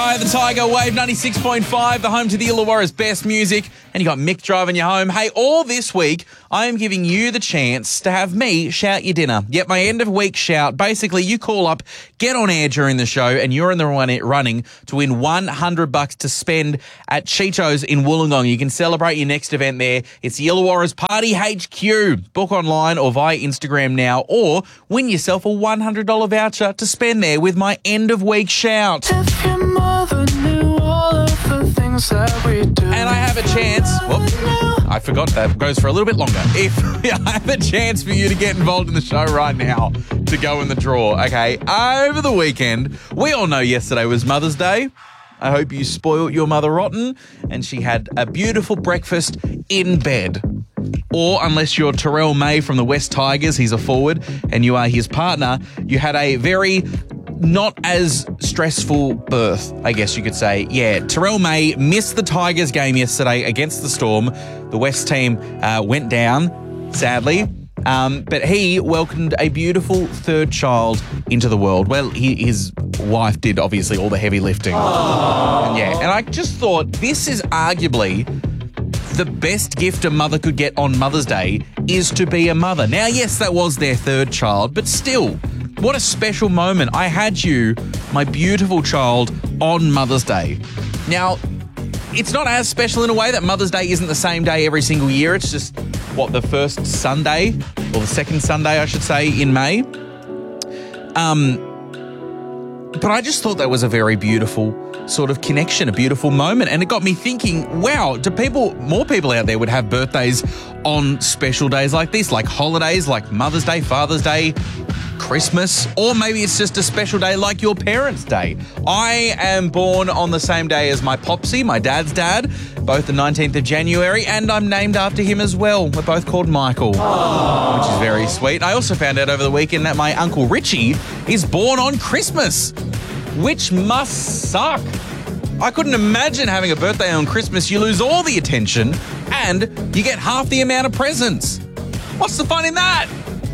Eye of the Tiger, Wave 96.5, the home to the Illawarra's best music, and you got Mick driving you home. Hey, all this week, I am giving you the chance to have me shout your dinner. Yep, my end of week shout. Basically, you call up, get on air during the show, and you're in the running to win $100 to spend at Cheetos in Wollongong. You can celebrate your next event there. It's the Illawarra's Party HQ. Book online or via Instagram now, or win yourself a $100 voucher to spend there with my end of week shout. If your mother knew all of the things that we do. And I have a chance. Whoop, I forgot that goes for a little bit longer. If I have a chance for you to get involved in the show right now to go in the draw. Okay, over the weekend, we all know yesterday was Mother's Day. I hope you spoiled your mother rotten and she had a beautiful breakfast in bed. Or unless you're Terrell May from the West Tigers, he's a forward, and you are his partner, you had a very not as stressful birth, I guess you could say. Yeah, Terrell May missed the Tigers game yesterday against the Storm. The West team went down, sadly. But he welcomed a beautiful third child into the world. Well, his wife did, obviously, all the heavy lifting. And I just thought this is arguably the best gift a mother could get on Mother's Day is to be a mother. Now, yes, that was their third child, but still, what a special moment. I had you, my beautiful child, on Mother's Day. Now, it's not as special in a way that Mother's Day isn't the same day every single year. It's just, the first Sunday, or the second Sunday, I should say, in May. But I just thought that was a very beautiful sort of connection, a beautiful moment. And it got me thinking, wow, more people out there would have birthdays on special days like this, like holidays, like Mother's Day, Father's Day, Christmas, or maybe it's just a special day like your parents' day. I am born on the same day as my popsy, my dad's dad, both the 19th of January, and I'm named after him as well. We're both called Michael, which is very sweet. I also found out over the weekend that my Uncle Richie is born on Christmas, which must suck. I couldn't imagine having a birthday on Christmas. You lose all the attention and you get half the amount of presents. What's the fun in that?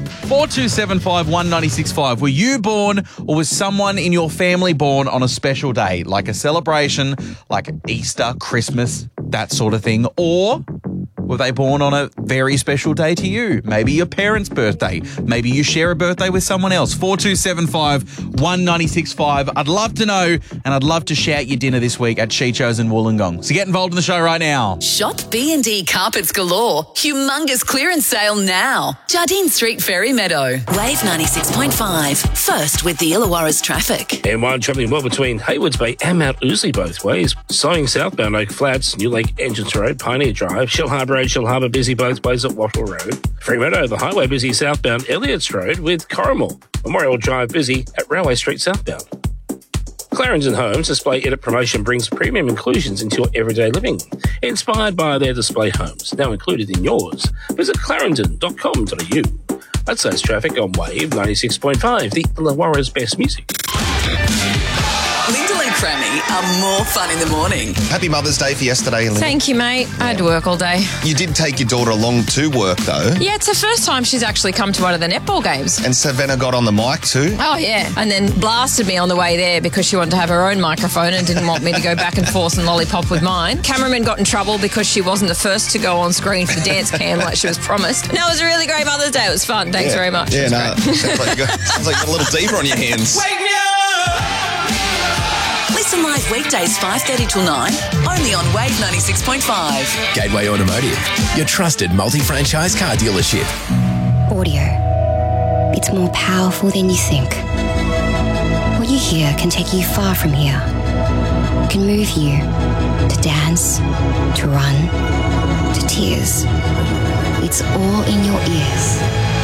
4275 1965. Were you born or was someone in your family born on a special day, like a celebration, like Easter, Christmas, that sort of thing? Or were they born on a very special day to you? Maybe your parents' birthday. Maybe you share a birthday with someone else. 4275 1965. I'd love to know, and I'd love to shout your dinner this week at Cheetos in Wollongong. So get involved in the show right now. Shop B&D Carpets Galore. Humongous clearance sale now. Jardine Street, Ferry Meadow. Wave 96.5. First with the Illawarra's traffic. M1 travelling well between Haywards Bay and Mount Ousley both ways. Sighing southbound Oak Flats, New Lake Entrance Road, Pioneer Drive, Shell Harbour Road, Shell Harbour busy both ways at Wattle Road. Fremantle, the highway busy southbound Elliots Road with Corrimal. Memorial Drive busy at Railway Street southbound. Clarendon Homes Display Edit promotion brings premium inclusions into your everyday living. Inspired by their display homes, now included in yours. Visit clarendon.com.au. That's those traffic on Wave 96.5, the Illawarra's best music. Lyndall and Crammy are more fun in the morning. Happy Mother's Day for yesterday, Linda. Thank you, mate. I had to work all day. You did take your daughter along to work, though. Yeah, it's the first time she's actually come to one of the netball games. And Savannah got on the mic too. Oh, yeah. And then blasted me on the way there because she wanted to have her own microphone and didn't want me to go back and forth and lollipop with mine. Cameraman got in trouble because she wasn't the first to go on screen for the dance cam like she was promised. No, it was a really great Mother's Day. It was fun. Thanks very much. Yeah, no. Sounds like you got a little deeper on your hands. Wake me up! Listen live weekdays 5:30 till 9, only on Wave 96.5. Gateway Automotive, your trusted multi-franchise car dealership. Audio. It's more powerful than you think. What you hear can take you far from here. It can move you to dance, to run, to tears. It's all in your ears.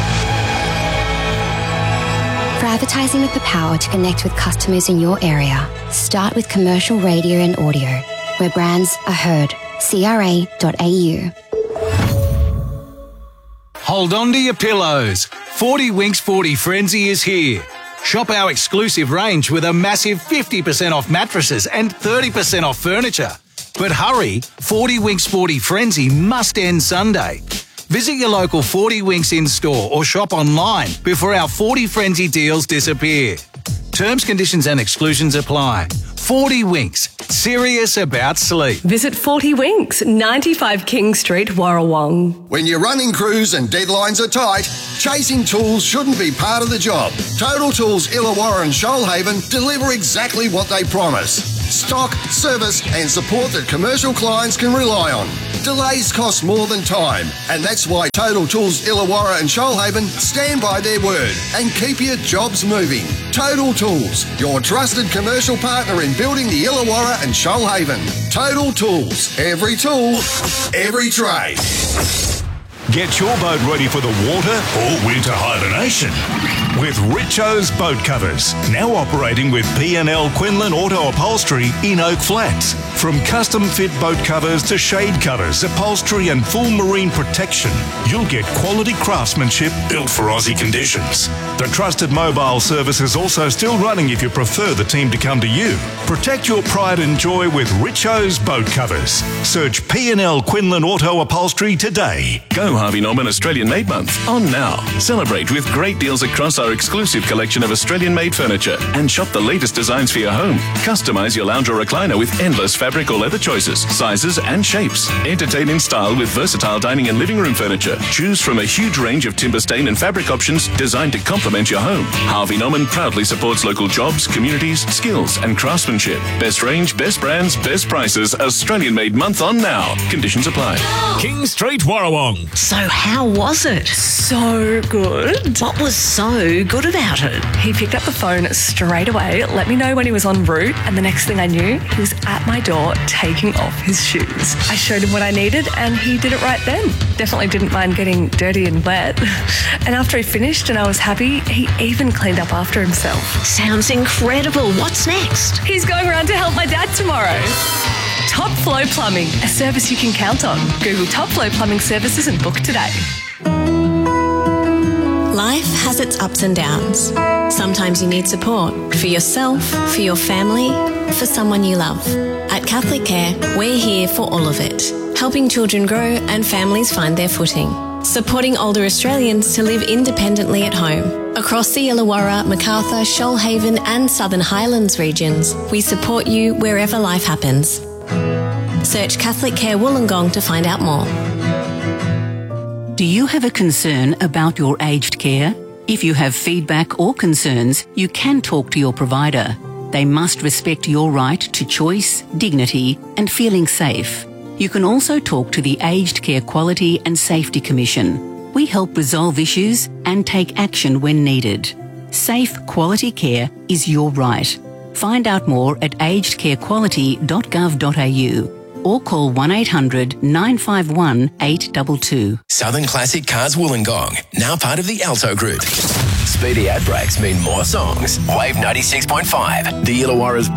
For advertising with the power to connect with customers in your area, start with commercial radio and audio, where brands are heard. CRA.au. Hold on to your pillows. 40 Winks 40 Frenzy is here. Shop our exclusive range with a massive 50% off mattresses and 30% off furniture. But hurry, 40 Winks 40 Frenzy must end Sunday. Visit your local 40 Winks in-store or shop online before our 40 Frenzy deals disappear. Terms, conditions and exclusions apply. 40 Winks. Serious about sleep. Visit 40 Winks, 95 King Street, Warrawong. When your running crews and deadlines are tight, chasing tools shouldn't be part of the job. Total Tools Illawarra and Shoalhaven deliver exactly what they promise. Stock, service and support that commercial clients can rely on. Delays cost more than time, and that's why Total Tools Illawarra and Shoalhaven stand by their word and keep your jobs moving. Total Tools, your trusted commercial partner in building the Illawarra and Shoalhaven. Total Tools, every tool, every trade. Get your boat ready for the water or winter hibernation with Richo's Boat Covers. Now operating with P&L Quinlan Auto Upholstery in Oak Flats. From custom fit boat covers to shade covers, upholstery and full marine protection, you'll get quality craftsmanship built for Aussie conditions. The trusted mobile service is also still running if you prefer the team to come to you. Protect your pride and joy with Richo's Boat Covers. Search P&L Quinlan Auto Upholstery today. Go Harvey Norman Australian Made Month on now. Celebrate with great deals across our exclusive collection of Australian-made furniture and shop the latest designs for your home. Customise your lounge or recliner with endless fabric or leather choices, sizes and shapes. Entertain in style with versatile dining and living room furniture. Choose from a huge range of timber stain and fabric options designed to complement your home. Harvey Norman proudly supports local jobs, communities, skills and craftsmanship. Best range, best brands, best prices. Australian-Made Month on now. Conditions apply. King Street, Warrawong. So how was it? So good. What was so good about it? He picked up the phone straight away, let me know when he was en route, and the next thing I knew, he was at my door taking off his shoes. I showed him what I needed and he did it right then. Definitely didn't mind getting dirty and wet. And after he finished and I was happy, he even cleaned up after himself. Sounds incredible. What's next? He's going around to help my dad tomorrow. Top Flow Plumbing, a service you can count on. Google Top Flow Plumbing Services and book today. Life has its ups and downs. Sometimes you need support for yourself, for your family, for someone you love. At Catholic Care, we're here for all of it, helping children grow and families find their footing, supporting older Australians to live independently at home. Across the Illawarra, Macarthur, Shoalhaven and Southern Highlands regions, we support you wherever life happens. Search Catholic Care Wollongong to find out more. Do you have a concern about your aged care? If you have feedback or concerns, you can talk to your provider. They must respect your right to choice, dignity, and feeling safe. You can also talk to the Aged Care Quality and Safety Commission. We help resolve issues and take action when needed. Safe, quality care is your right. Find out more at agedcarequality.gov.au or call 1-800 951 822. Southern Classic Cars Wollongong, now part of the Alto Group. Speedy ad breaks mean more songs. Wave 96.5, the Illawarra's